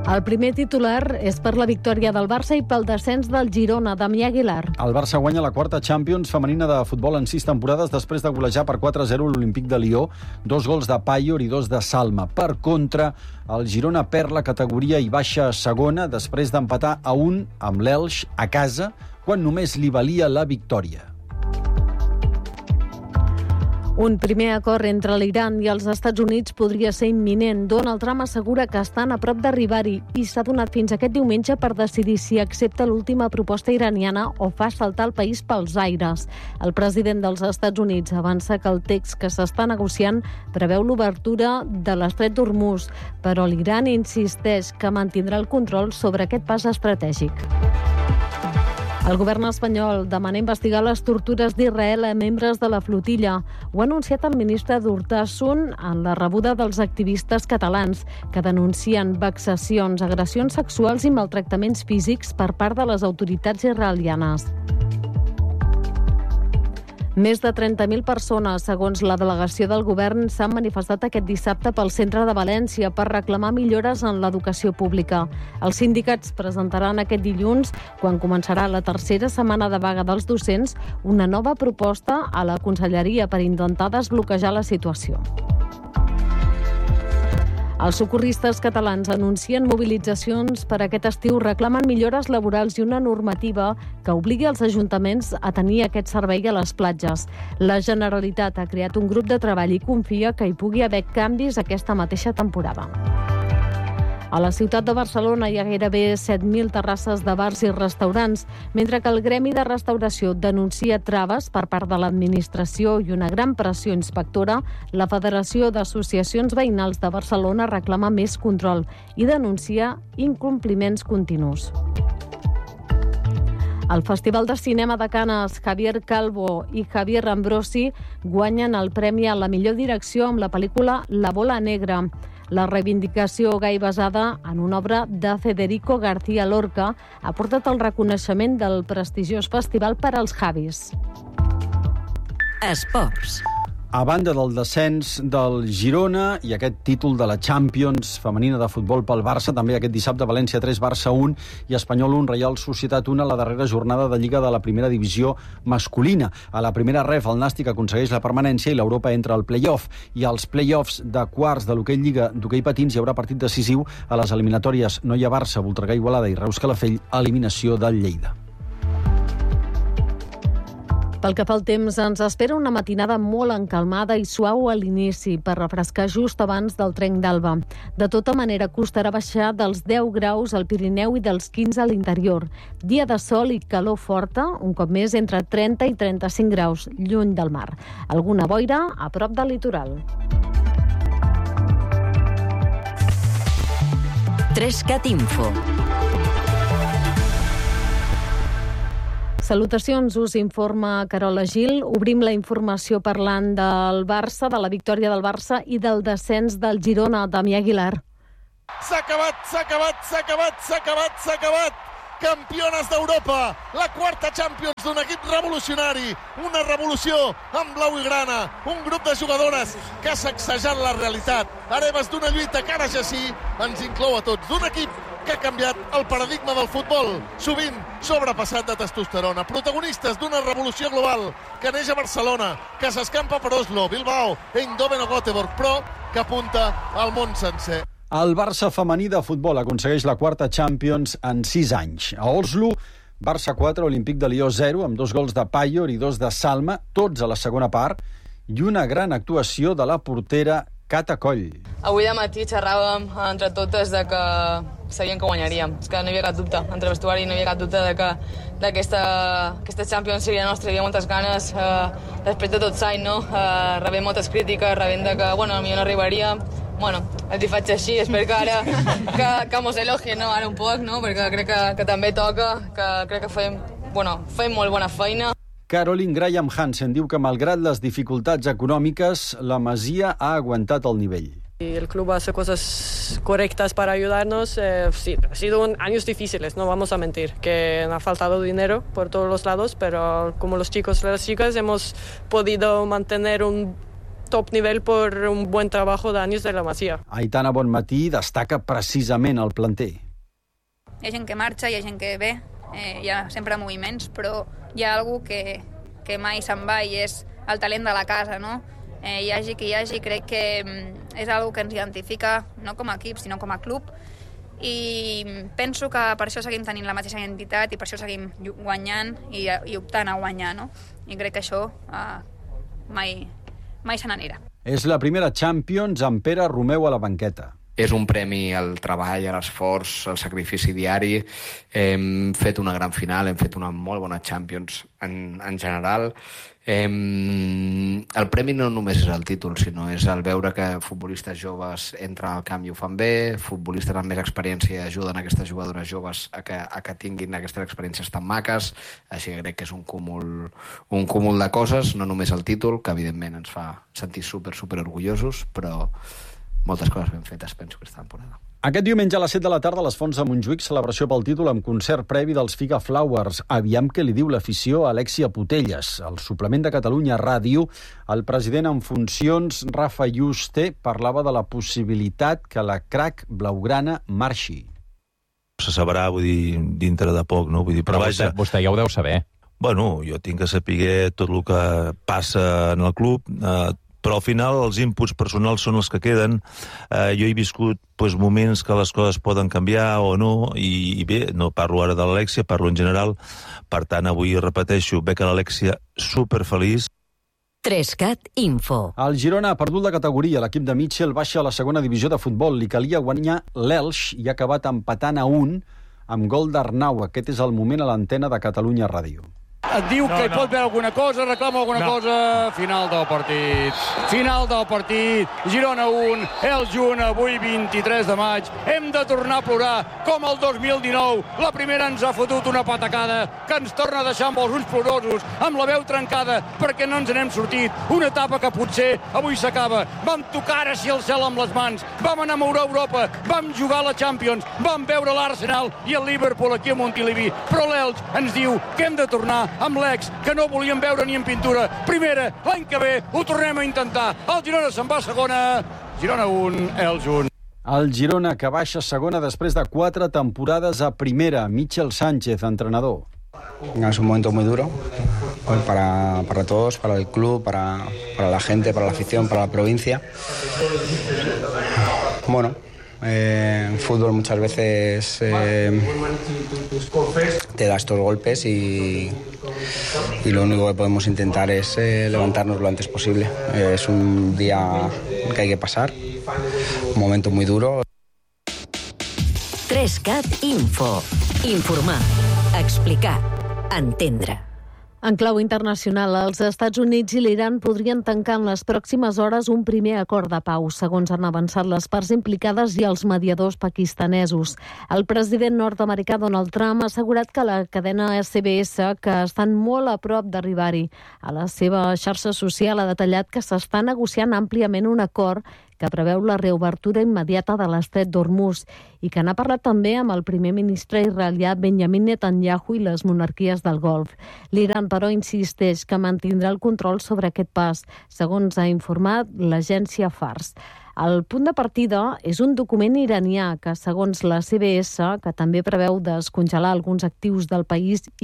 El primer titular és per la victòria del Barça i pel descens del Girona, Damià Aguilar. El Barça guanya la quarta Champions femenina de futbol en 6 temporades després de golejar per 4-0 l'Olímpic de Lió, 2 gols de Payor i 2 de Salma. Per contra, el Girona perd la categoria i baixa a segona després d'empatar a 1 amb l'Elx a casa, quan només li valia la victòria. Un primer acord entre l'Iran i els Estats Units podria ser imminent. Donald Trump assegura que estan a prop d'arribar-hi i s'ha donat fins aquest diumenge per decidir si accepta l'última proposta iraniana o fa saltar el país pels aires. El president dels Estats Units avança que el text que s'està negociant preveu l'obertura de l'estret d'Hormuz, però l'Iran insisteix que mantindrà el control sobre aquest pas estratègic. El govern espanyol demana investigar les tortures d'Israel a membres de la flotilla. Ho ha anunciat el ministre d'Urtasun en la rebuda dels activistes catalans, que denuncien vexacions, agressions sexuals i maltractaments físics per part de les autoritats israelianes. Més de 30.000 persones, segons la delegació del govern, s'han manifestat aquest dissabte pel centre de València per reclamar millores en l'educació pública. Els sindicats presentaran aquest dilluns, quan començarà la tercera setmana de vaga dels docents, una nova proposta a la Conselleria per intentar desbloquejar la situació. Els socorristes catalans anuncien mobilitzacions per aquest estiu, reclamen millores laborals i una normativa que obligui els ajuntaments a tenir aquest servei a les platges. La Generalitat ha creat un grup de treball i confia que hi pugui haver canvis aquesta mateixa temporada. A la ciutat de Barcelona hi ha gairebé 7.000 terrasses de bars i restaurants, mentre que el Gremi de Restauració denuncia traves per part de l'administració i una gran pressió inspectora. La Federació d'Associacions Veïnals de Barcelona reclama més control i denuncia incompliments continus. Al Festival de Cinema de Canes, Javier Calvo i Javier Ambrosi guanyen el premi a la millor direcció amb la pel·lícula La bola negra. La reivindicació gai basada en una obra de Federico García Lorca ha portat el reconeixement del prestigiós festival per als Javis. Esports. A banda del descens del Girona i aquest títol de la Champions femenina de futbol pel Barça, també aquest dissabte València 3, Barça 1 i Espanyol 1, Reial Societat 1 a la darrera jornada de Lliga de la primera divisió masculina. A la primera ref, el Nàstic aconsegueix la permanència i l'Europa entra al play-off. I als play-offs de quarts de l'hoquei Lliga d'hoquei patins hi haurà partit decisiu a les eliminatòries Noia-Barça, Voltregà Igualada i Reus Calafell, eliminació del Lleida. Pel que fa al temps, ens espera una matinada molt encalmada i suau a l'inici per refrescar just abans del trenc d'alba. De tota manera, costarà baixar dels 10 graus al Pirineu i dels 15 a l'interior. Dia de sol i calor forta, un cop més entre 30 i 35 graus, lluny del mar. Alguna boira a prop del litoral. 3CAT Info. Salutacions, us informa Carola Gil. Obrim la informació parlant del Barça, de la victòria del Barça i del descens del Girona, Damià Aguilar. S'ha acabat! Campiones d'Europa, la quarta Champions d'un equip revolucionari, una revolució amb blau i grana, un grup de jugadores que ha sacsejat la realitat, hereves d'una lluita que ara ja sí ens inclou a tots, d'un equip que ha canviat el paradigma del futbol, sovint sobrepassat de testosterona, protagonistes d'una revolució global que neix a Barcelona, que s'escampa per Oslo, Bilbao, Eindhoven o Göteborg, però que apunta al món sencer. El Barça femení de futbol aconsegueix la quarta Champions en 6 anys. A Oslo, Barça 4, Olímpic de Lió 0, amb 2 gols de Payor i 2 de Salma, tots a la segona part, i una gran actuació de la portera Cata Coll. Avui de matí xerràvem entre totes de que sabíem que guanyaríem. És que no hi havia cap dubte. Entre vestuari no hi havia cap dubte de que aquesta Champions seria nostra. Hi havia moltes ganes, després de tot l'any, no? Rebent moltes crítiques, rebent de que, bueno, potser no arribaria. Bueno, els hi faig així, espero que ara que mos elogien, no? Ara un poc, no? Perquè crec que també toca, que crec que fem molt bona feina. Caroline Graham Hansen diu que, malgrat les dificultats econòmiques, la Masia ha aguantat el nivell. El club hace cosas correctas para ayudarnos. Sí, ha sido años difíciles, no vamos a mentir, que ha faltado dinero por todos los lados, pero como los chicos y las chicas hemos podido mantener un top nivel por un buen trabajo de años de la Masía. Aitana Bonmatí destaca precisament el planter. Hi ha gent que marxa, hi ha gent que ve, hi ha sempre moviments, però hi ha algú que mai se'n va i és el talent de la casa, no? Hi hagi qui hi hagi, crec que és algo que ens identifica no com a equip, sinó com a club, i penso que per això seguim tenint la mateixa identitat i per això seguim guanyant i optant a guanyar, no? I crec que això mai se n'anirà. És la primera Champions amb Pere Romeu a la banqueta. És un premi al treball, a l'esforç, al sacrifici diari. Hem fet una gran final, hem fet una molt bona Champions en general. El premi no només és el títol, sinó és el veure que futbolistes joves entren al camp i ho fan bé, futbolistes amb més experiència ajuden aquestes jugadores joves a que tinguin aquestes experiències tan maques, així que crec que és un cúmul de coses, no només el títol, que evidentment ens fa sentir super orgullosos, però moltes coses ben fetes, penso, aquesta temporada. Aquest diumenge a les 7 de la tarda a les Fonts de Montjuïc, celebració pel títol amb concert previ dels Figa Flowers. Aviam què li diu l'afició a Alexia Putelles. Al suplement de Catalunya Ràdio, el president en funcions, Rafa Yuste, parlava de la possibilitat que la crack blaugrana marxi. Se sabrà, vull dir, dintre de poc, no? Vull dir, però vostè ja ho deu saber. Bueno, jo tinc que saber tot el que passa en el club, però al final els inputs personals són els que queden. Jo he viscut moments que les coses poden canviar o no, i bé, no parlo ara de l'Alexia, parlo en general. Per tant, avui repeteixo, veig a l'Alexia superfeliç. 3CAT Info. El Girona ha perdut la categoria. L'equip de Mitchell baixa a la segona divisió de futbol. Li calia guanyar l'Elx i ha acabat empatant a 1 amb gol d'Arnau. Aquest és el moment a l'antena de Catalunya Ràdio. Et diu que hi pot veure alguna cosa, reclama alguna cosa. Final del partit. Girona 1, Elx 1, avui 23 de maig. Hem de tornar a plorar com el 2019. La primera ens ha fotut una patacada que ens torna a deixar amb els ulls plorosos, amb la veu trencada, perquè no ens n'hem sortit. Una etapa que potser avui s'acaba. Vam tocar així el cel amb les mans, vam enamorar Europa, vam jugar a la Champions, vam veure l'Arsenal i el Liverpool aquí a Montilivi. Però l'Elx ens diu que hem de tornar amb l'ex, que no volíem veure ni en pintura. Primera, l'any que ve ho tornem a intentar. El Girona se'n va a segona. Girona 1, Elx 1. El Girona, que baixa a segona després de 4 temporades a primera. Michel Sánchez, entrenador. Es un momento muy duro para todos, para el club, para la gente, para la afición, para la provincia. Bueno, en fútbol muchas veces te da estos golpes y lo único que podemos intentar es levantarnos lo antes posible. Es un día que hay que pasar, un momento muy duro. 3CAT Info. Informar, explicar, entendre. En clau internacional, els Estats Units i l'Iran podrien tancar en les pròximes hores un primer acord de pau, segons han avançat les parts implicades i els mediadors pakistanesos. El president nord-americà Donald Trump ha assegurat que la cadena SBS, que estan molt a prop d'arribar-hi. A la seva xarxa social ha detallat que s'està negociant àmpliament un acord que preveu la reobertura immediata de l'estret d'Hormuz i que n'ha parlat també amb el primer ministre israelià Benjamin Netanyahu i les monarquies del Golf. L'Iran, però, insisteix que mantindrà el control sobre aquest pas, segons ha informat l'agència Fars. El punt de partida és un document iranià que, segons la CBS, que també preveu descongelar alguns actius del país